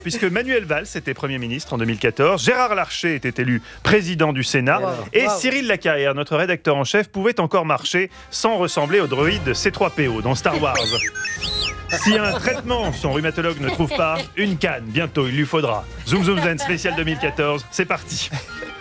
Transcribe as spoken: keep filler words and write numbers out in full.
Puisque Manuel Valls était Premier ministre en deux mille quatorze, Gérard Larcher était élu président du Sénat, wow. et wow. Cyril Lacarrière, notre rédacteur en chef, pouvait encore marcher sans ressembler au droïde C trois P O dans Star Wars. Si un traitement, son rhumatologue ne trouve pas, une canne, bientôt il lui faudra. Zoom Zoom Zen spécial deux mille quatorze, c'est parti.